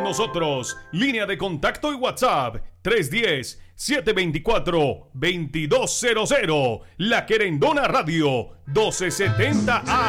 nosotros. Línea de contacto y WhatsApp 310-724-2200. La Querendona Radio 1270 AM.